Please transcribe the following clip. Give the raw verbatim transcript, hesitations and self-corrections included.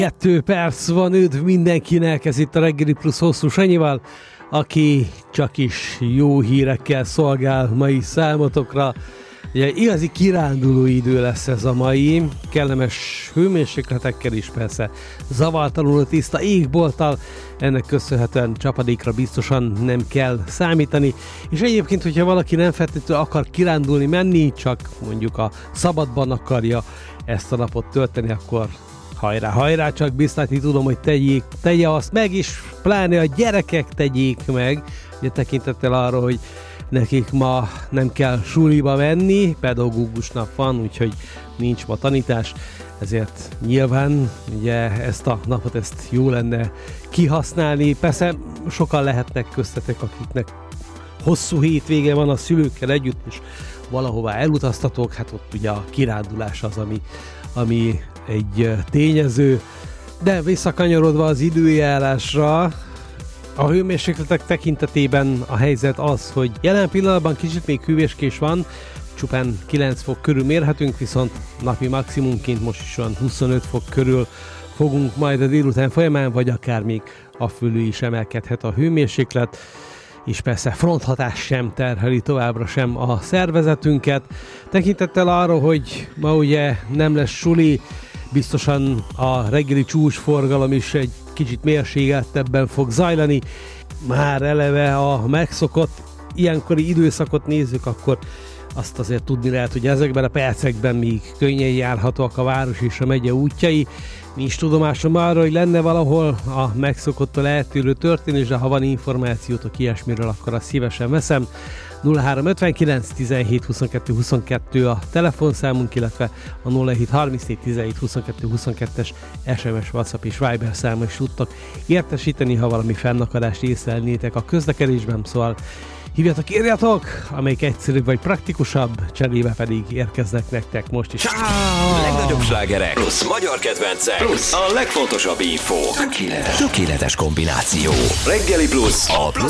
Kettő perc van üdv mindenkinek, ez itt a Reggeli Plusz Hosszú Sanyival, aki csak is jó hírekkel szolgál mai számotokra. Ugye, igazi kiránduló idő lesz ez a mai, kellemes hőmérsékletekkel is persze, zavartalanul tiszta égbolttal, ennek köszönhetően csapadékra biztosan nem kell számítani, és egyébként, hogyha valaki nem feltétlenül akar kirándulni menni, csak mondjuk a szabadban akarja ezt a napot tölteni, akkor hajrá, hajrá, csak biztatni tudom, hogy tegyék, tegye azt meg, és pláne a gyerekek tegyék meg, ugye tekintettel arra, hogy nekik ma nem kell suliba menni, pedagógus nap van, úgyhogy nincs ma tanítás, ezért nyilván ugye ezt a napot ezt jó lenne kihasználni. Persze sokan lehetnek köztetek, akiknek hosszú hétvége van a szülőkkel együtt, és valahová elutaztatók, hát ott ugye a kirándulás az, ami, ami egy tényező, de visszakanyarodva az időjárásra, a hőmérsékletek tekintetében a helyzet az, hogy jelen pillanatban kicsit még hűvéskés van, csupán kilenc fok körül mérhetünk, viszont napi maximumként most is olyan huszonöt fok körül fogunk majd a délután folyamán, vagy akár még a fölül is emelkedhet a hőmérséklet, és persze fronthatás sem terheli továbbra sem a szervezetünket. Tekintettel arra, hogy ma ugye nem lesz suli, biztosan a reggeli csúcsforgalom is egy kicsit mérsékeltebben fog zajlani. Már eleve a megszokott ilyenkori időszakot nézzük, akkor azt azért tudni lehet, hogy ezekben a percekben még könnyen járhatóak a város és a megye útjai. Nincs tudomásom arra, hogy lenne valahol a megszokottól eltérő történés, de ha van információtok ilyesmiről, akkor azt szívesen veszem. nulla három ötvenkilenc tizenhét huszonkettő huszonkettő a telefonszámunk, illetve a nulla hét harmincnégy tizenhét huszonkettő huszonkettes es em es, WhatsApp és Viber számon is tudtok értesíteni, ha valami fennakadást észlelnétek a közlekedésben, szóval hívjatok, írjatok, amelyik egyszerűbb vagy praktikusabb, cserébe pedig érkeznek nektek most is. A legnagyobb slágerek plusz magyar kedvencek plusz a legfontosabb info. Tökéletes. Tökéletes kombináció. Reggeli Plusz, a plusz